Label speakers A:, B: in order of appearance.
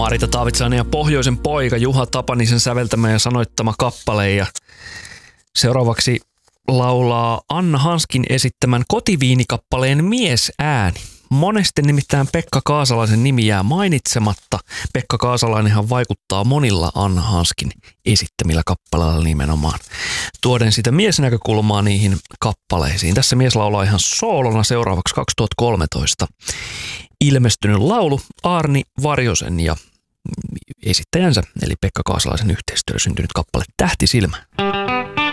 A: Marita Taavitsainen ja Pohjoisen poika Juha Tapanisen säveltämä ja sanoittama kappale. Ja seuraavaksi laulaa Anna Hanskin esittämän kotiviinikappaleen Miesääni. Monesti nimittäin Pekka Kaasalaisen nimi jää mainitsematta. Pekka Kaasalainenhan vaikuttaa monilla Anna Hanskin esittämillä kappaleilla nimenomaan. Tuoden sitä miesnäkökulmaa niihin kappaleisiin. Tässä mies laulaa ihan soolona seuraavaksi 2013 ilmestynyt laulu Aarni Varjosen ja esittäjänsä eli Pekka Kaasalaisen yhteistyöllä syntynyt kappale Tähtisilmä.